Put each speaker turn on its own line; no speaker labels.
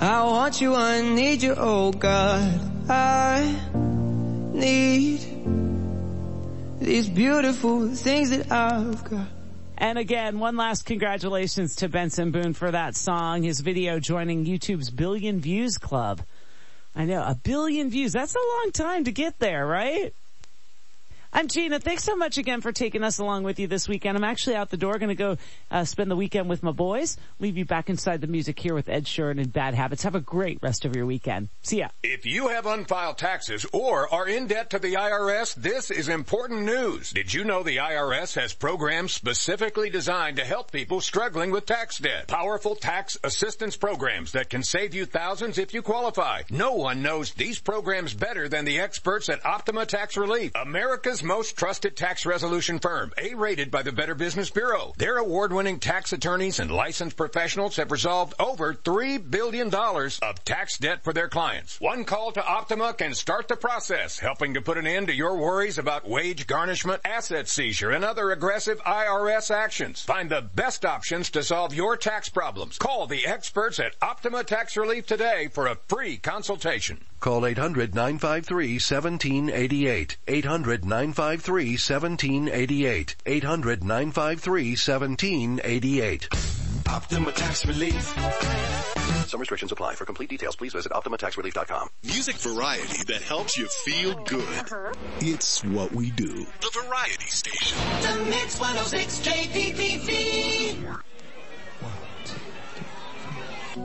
I want you, I need you, oh God. I need these beautiful things that I've got.
And again, one last congratulations to Benson Boone for that song. His video joining YouTube's Billion Views Club. I know, 1 billion views. That's a long time to get there, right? I'm Gina. Thanks so much again for taking us along with you this weekend. I'm actually out the door, going to go spend the weekend with my boys. Leave you back inside the music here with Ed Sheeran and Bad Habits. Have a great rest of your weekend. See ya.
If you have unfiled taxes or are in debt to the IRS, this is important news. Did you know the IRS has programs specifically designed to help people struggling with tax debt? Powerful tax assistance programs that can save you thousands if you qualify. No one knows these programs better than the experts at Optima Tax Relief, America's most trusted tax resolution firm, A-rated by the Better Business Bureau. Their award-winning tax attorneys and licensed professionals have resolved over $3 billion of tax debt for their clients. One call to Optima can start the process, helping to put an end to your worries about wage garnishment, asset seizure, and other aggressive IRS actions. Find the best options to solve your tax problems. Call the experts at Optima Tax Relief today for a free consultation.
Call 800-953-1788. 800-953-1788. 800-953-1788.
Optima Tax Relief.
Some restrictions apply. For complete details, please visit OptimaTaxRelief.com.
Music variety that helps you feel good. It's what we do. The Variety Station.
The Mix 106 KPPV.